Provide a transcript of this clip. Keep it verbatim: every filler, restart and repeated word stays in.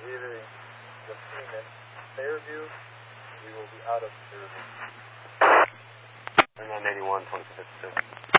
leaving the team in Fairview. We will be out of Fairview. nine eighty-one, twenty-fifth.